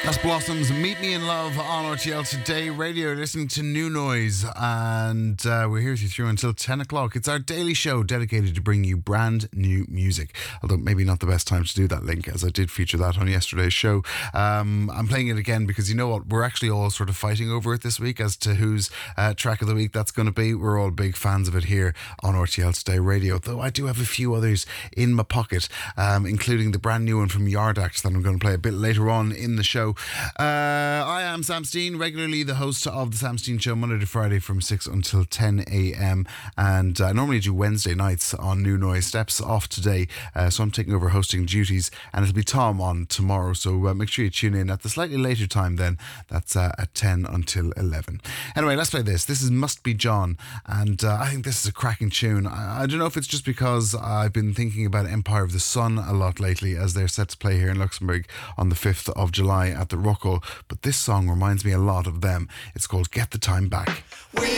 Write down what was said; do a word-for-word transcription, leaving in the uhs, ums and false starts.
Blossoms, Meet Me in Love on R T L Today Radio. Listening to New Noise, and uh, we're here with you through until ten o'clock. It's our daily show dedicated to bring you brand new music. Although maybe not the best time to do that, Link, as I did feature that on yesterday's show. Um, I'm playing it again because you know what? We're actually all sort of fighting over it this week as to whose uh, track of the week that's going to be. We're all big fans of it here on R T L Today Radio, though I do have a few others in my pocket, um, including the brand new one from Yard Act that I'm going to play a bit later on in the show. Uh, I am Sam Steen, regularly the host of the Sam Steen Show, Monday to Friday from six until ten a.m. And I normally do Wednesday nights on New Noise. Steps off today, uh, so I'm taking over hosting duties, and it'll be Tom on tomorrow. So uh, make sure you tune in at the slightly later time then. That's uh, at ten until eleven. Anyway, let's play this. This is Must Be John, and uh, I think this is a cracking tune. I, I don't know if it's just because I've been thinking about Empire of the Sun a lot lately, as they're set to play here in Luxembourg on the fifth of July at the Rockall, but this song reminds me a lot of them. It's called Get the Time Back. We